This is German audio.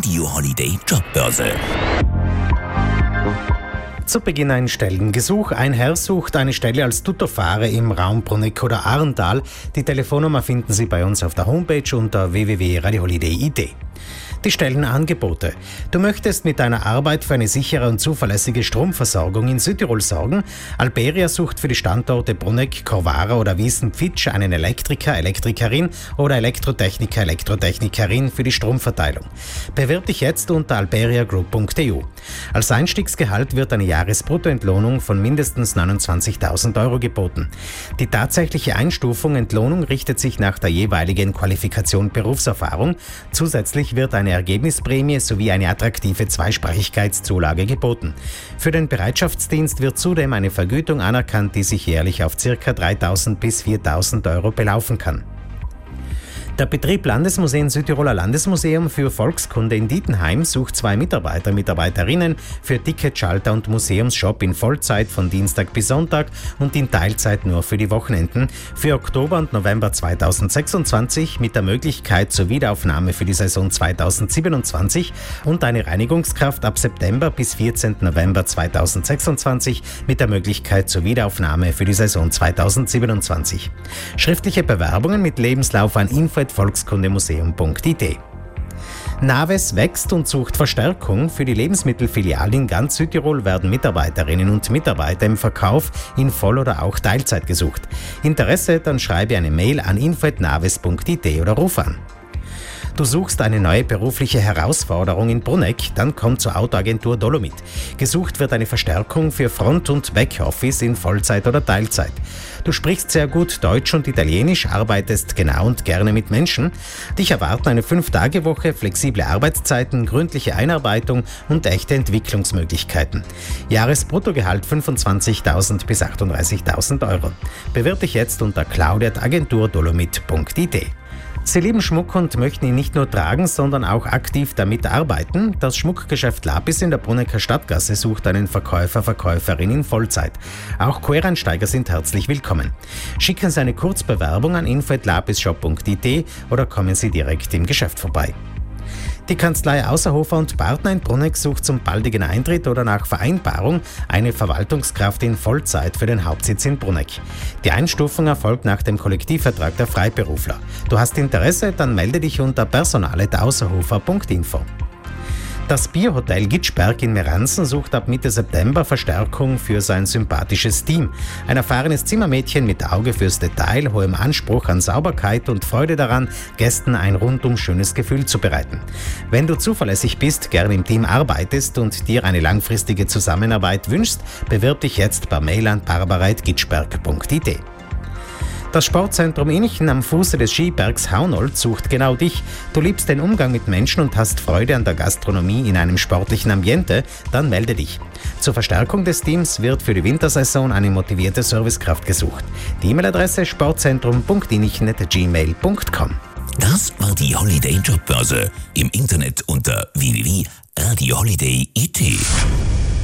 Radio Holiday Jobbörse. Zu Beginn ein Stellengesuch. Ein Herr sucht eine Stelle als Tutorfahrer im Raum Bruneck oder Arental. Die Telefonnummer finden Sie bei uns auf der Homepage unter www.radioholiday.it. Die Stellenangebote. Du möchtest mit deiner Arbeit für eine sichere und zuverlässige Stromversorgung in Südtirol sorgen? Alberia sucht für die Standorte Bruneck, Corvara oder Wiesen-Pfitsch einen Elektriker, Elektrikerin oder Elektrotechniker, Elektrotechnikerin für die Stromverteilung. Bewirb dich jetzt unter alberiagroup.eu. Als Einstiegsgehalt wird eine Jahresbruttoentlohnung von mindestens 29.000 Euro geboten. Die tatsächliche Einstufung Entlohnung richtet sich nach der jeweiligen Qualifikation Berufserfahrung. Zusätzlich wird eine Ergebnisprämie sowie eine attraktive Zweisprachigkeitszulage geboten. Für den Bereitschaftsdienst wird zudem eine Vergütung anerkannt, die sich jährlich auf ca. 3.000 bis 4.000 Euro belaufen kann. Der Betrieb Landesmuseen Südtiroler Landesmuseum für Volkskunde in Dietenheim sucht 2 Mitarbeiter, Mitarbeiterinnen für Ticketschalter und Museumsshop in Vollzeit von Dienstag bis Sonntag und in Teilzeit nur für die Wochenenden für Oktober und November 2026 mit der Möglichkeit zur Wiederaufnahme für die Saison 2027 und eine Reinigungskraft ab September bis 14. November 2026 mit der Möglichkeit zur Wiederaufnahme für die Saison 2027. Schriftliche Bewerbungen mit Lebenslauf an info@volkskundemuseum.it. Naves wächst und sucht Verstärkung. Für die Lebensmittelfiliale in ganz Südtirol werden Mitarbeiterinnen und Mitarbeiter im Verkauf in Voll- oder auch Teilzeit gesucht. Interesse? Dann schreibe eine Mail an info@naves.it oder ruf an. Du suchst eine neue berufliche Herausforderung in Bruneck, dann komm zur Autoagentur Dolomit. Gesucht wird eine Verstärkung für Front- und Backoffice in Vollzeit oder Teilzeit. Du sprichst sehr gut Deutsch und Italienisch, arbeitest genau und gerne mit Menschen. Dich erwarten eine 5-Tage-Woche, flexible Arbeitszeiten, gründliche Einarbeitung und echte Entwicklungsmöglichkeiten. Jahresbruttogehalt 25.000 bis 38.000 Euro. Bewirb dich jetzt unter claudia@agenturdolomit.it. Sie lieben Schmuck und möchten ihn nicht nur tragen, sondern auch aktiv damit arbeiten. Das Schmuckgeschäft Lapis in der Brunecker Stadtgasse sucht einen Verkäufer, Verkäuferin in Vollzeit. Auch Quereinsteiger sind herzlich willkommen. Schicken Sie eine Kurzbewerbung an info@lapisshop.it oder kommen Sie direkt im Geschäft vorbei. Die Kanzlei Außerhofer und Partner in Bruneck sucht zum baldigen Eintritt oder nach Vereinbarung eine Verwaltungskraft in Vollzeit für den Hauptsitz in Bruneck. Die Einstufung erfolgt nach dem Kollektivvertrag der Freiberufler. Du hast Interesse? Dann melde dich unter personal@außerhofer.info. Das Bierhotel Gitschberg in Meranzen sucht ab Mitte September Verstärkung für sein sympathisches Team. Ein erfahrenes Zimmermädchen mit Auge fürs Detail, hohem Anspruch an Sauberkeit und Freude daran, Gästen ein rundum schönes Gefühl zu bereiten. Wenn du zuverlässig bist, gern im Team arbeitest und dir eine langfristige Zusammenarbeit wünschst, bewirb dich jetzt per Mail an barbara@gitschberg.it. Das Sportzentrum Inchen am Fuße des Skibergs Haunold sucht genau dich. Du liebst den Umgang mit Menschen und hast Freude an der Gastronomie in einem sportlichen Ambiente? Dann melde dich. Zur Verstärkung des Teams wird für die Wintersaison eine motivierte Servicekraft gesucht. Die E-Mail-Adresse sportzentrum.inchen@gmail.com. Das war die Holiday Jobbörse. Im Internet unter www.radioholiday.it.